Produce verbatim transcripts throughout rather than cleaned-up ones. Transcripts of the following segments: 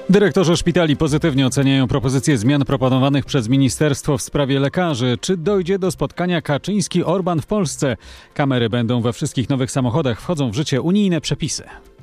Dyrektorzy szpitali pozytywnie oceniają propozycje zmian proponowanych przez ministerstwo w sprawie lekarzy. Czy dojdzie do spotkania Kaczyński-Orban w Polsce? Kamery będą we wszystkich nowych samochodach. Wchodzą w życie unijne przepisy.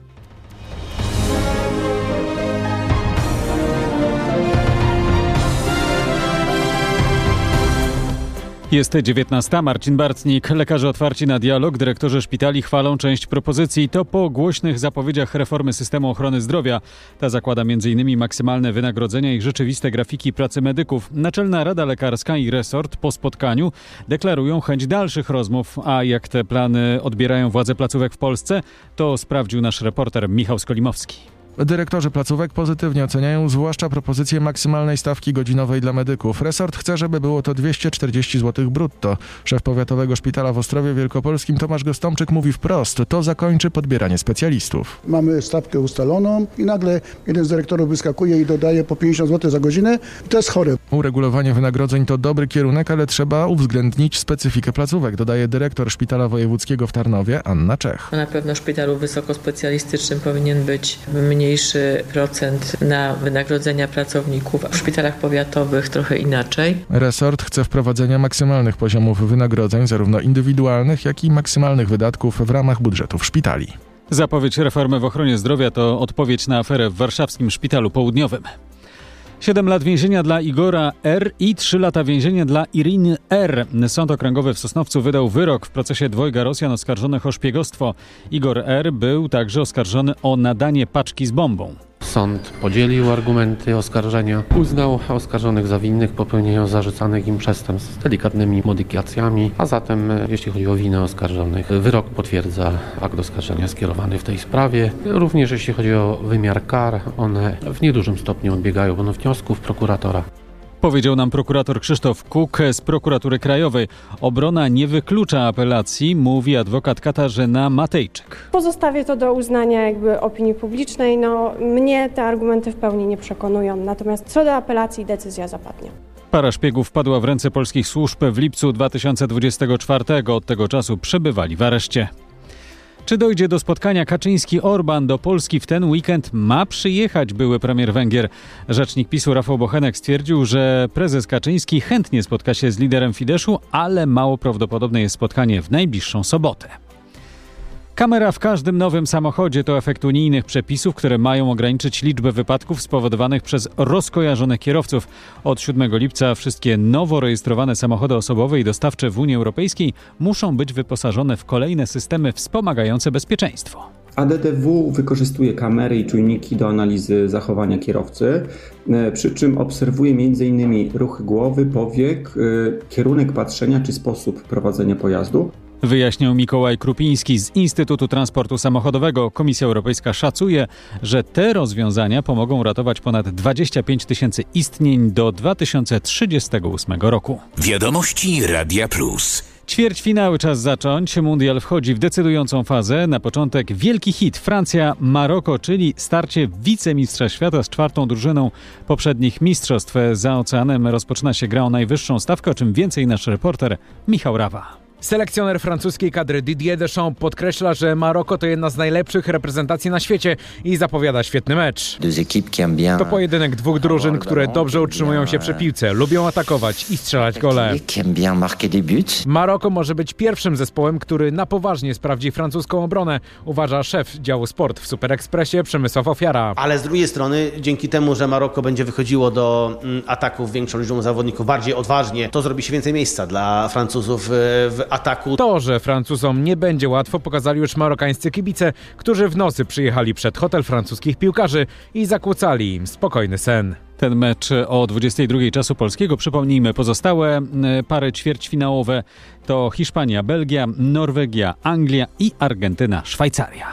Jest dziewiętnasta. Marcin Bartnik. Lekarze otwarci na dialog. Dyrektorzy szpitali chwalą część propozycji. To po głośnych zapowiedziach reformy systemu ochrony zdrowia. Ta zakłada między innymi maksymalne wynagrodzenia i rzeczywiste grafiki pracy medyków. Naczelna Rada Lekarska i resort po spotkaniu deklarują chęć dalszych rozmów. A jak te plany odbierają władze placówek w Polsce, to sprawdził nasz reporter Michał Skolimowski. Dyrektorzy placówek pozytywnie oceniają zwłaszcza propozycję maksymalnej stawki godzinowej dla medyków. Resort chce, żeby było to dwieście czterdzieści złotych brutto. Szef Powiatowego Szpitala w Ostrowie Wielkopolskim Tomasz Gostomczyk mówi wprost, to zakończy podbieranie specjalistów. Mamy stawkę ustaloną i nagle jeden z dyrektorów wyskakuje i dodaje po pięćdziesiąt złotych za godzinę. To jest chore. Uregulowanie wynagrodzeń to dobry kierunek, ale trzeba uwzględnić specyfikę placówek, dodaje dyrektor Szpitala Wojewódzkiego w Tarnowie Anna Czech. Na pewno w szpitalu wysokospecjalistycznym powinien być mniej mniejszy procent na wynagrodzenia pracowników, a w szpitalach powiatowych trochę inaczej. Resort chce wprowadzenia maksymalnych poziomów wynagrodzeń, zarówno indywidualnych, jak i maksymalnych wydatków w ramach budżetów szpitali. Zapowiedź reformy w ochronie zdrowia to odpowiedź na aferę w warszawskim Szpitalu Południowym. Siedem lat więzienia dla Igora R. i trzy lata więzienia dla Iriny R. Sąd Okręgowy w Sosnowcu wydał wyrok w procesie dwojga Rosjan oskarżonych o szpiegostwo. Igor R. był także oskarżony o nadanie paczki z bombą. Sąd podzielił argumenty oskarżenia, uznał oskarżonych za winnych popełnienia zarzucanych im przestępstw z delikatnymi modyfikacjami, a zatem jeśli chodzi o winę oskarżonych, wyrok potwierdza akt oskarżenia skierowany w tej sprawie. Również jeśli chodzi o wymiar kar, one w niedużym stopniu odbiegają od wniosków prokuratora. Powiedział nam prokurator Krzysztof Kuk z Prokuratury Krajowej. Obrona nie wyklucza apelacji, mówi adwokat Katarzyna Matejczyk. Pozostawię to do uznania jakby opinii publicznej. No, mnie te argumenty w pełni nie przekonują, natomiast co do apelacji decyzja zapadnie. Para szpiegów wpadła w ręce polskich służb w lipcu dwa tysiące dwudziestego czwartego. Od tego czasu przebywali w areszcie. Czy dojdzie do spotkania Kaczyński-Orban? Do Polski w ten weekend ma przyjechać były premier Węgier. Rzecznik PiSu Rafał Bochenek stwierdził, że prezes Kaczyński chętnie spotka się z liderem Fideszu, ale mało prawdopodobne jest spotkanie w najbliższą sobotę. Kamera w każdym nowym samochodzie to efekt unijnych przepisów, które mają ograniczyć liczbę wypadków spowodowanych przez rozkojarzonych kierowców. Od siódmego lipca wszystkie nowo rejestrowane samochody osobowe i dostawcze w Unii Europejskiej muszą być wyposażone w kolejne systemy wspomagające bezpieczeństwo. A D D W wykorzystuje kamery i czujniki do analizy zachowania kierowcy, przy czym obserwuje między innymi ruchy głowy, powiek, kierunek patrzenia czy sposób prowadzenia pojazdu. Wyjaśniał Mikołaj Krupiński z Instytutu Transportu Samochodowego. Komisja Europejska szacuje, że te rozwiązania pomogą ratować ponad dwadzieścia pięć tysięcy istnień do dwa tysiące trzydziestego ósmego roku. Wiadomości Radia Plus. Ćwierćfinały czas zacząć. Mundial wchodzi w decydującą fazę. Na początek wielki hit Francja-Maroko, czyli starcie wicemistrza świata z czwartą drużyną poprzednich mistrzostw. Za oceanem rozpoczyna się gra o najwyższą stawkę, o czym więcej nasz reporter Michał Rawa. Selekcjoner francuskiej kadry Didier Deschamps podkreśla, że Maroko to jedna z najlepszych reprezentacji na świecie i zapowiada świetny mecz. To pojedynek dwóch drużyn, które dobrze utrzymują się przy piłce, lubią atakować i strzelać gole. Maroko może być pierwszym zespołem, który na poważnie sprawdzi francuską obronę, uważa szef działu sport w Super Expressie Przemysław Ofiara. Ale z drugiej strony, dzięki temu, że Maroko będzie wychodziło do ataków większą liczbą zawodników bardziej odważnie, to zrobi się więcej miejsca dla Francuzów w ataku. To, że Francuzom nie będzie łatwo, pokazali już marokańscy kibice, którzy w nocy przyjechali przed hotel francuskich piłkarzy i zakłócali im spokojny sen. Ten mecz o dwudziestej drugiej czasu polskiego, przypomnijmy, pozostałe pary ćwierćfinałowe to Hiszpania, Belgia, Norwegia, Anglia i Argentyna, Szwajcaria.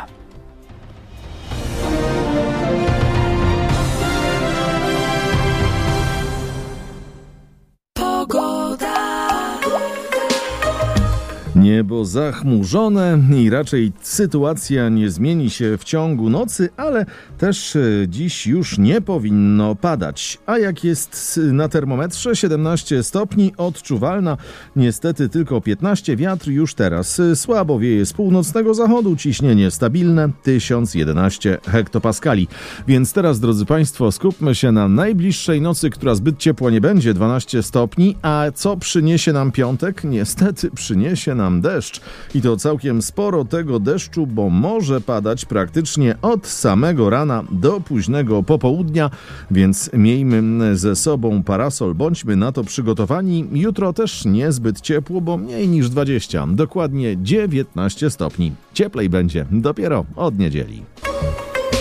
Nie niebo zachmurzone i raczej sytuacja nie zmieni się w ciągu nocy, ale też dziś już nie powinno padać. A jak jest na termometrze? siedemnaście stopni, odczuwalna niestety tylko piętnaście, wiatr już teraz słabo wieje z północnego zachodu, ciśnienie stabilne tysiąc jedenaście hektopaskali. Więc teraz, drodzy Państwo, skupmy się na najbliższej nocy, która zbyt ciepła nie będzie, dwanaście stopni, a co przyniesie nam piątek? Niestety przyniesie nam deszcz i to całkiem sporo tego deszczu, bo może padać praktycznie od samego rana do późnego popołudnia, więc miejmy ze sobą parasol, bądźmy na to przygotowani. Jutro też niezbyt ciepło, bo mniej niż dwadzieścia, dokładnie dziewiętnaście stopni. Cieplej będzie dopiero od niedzieli.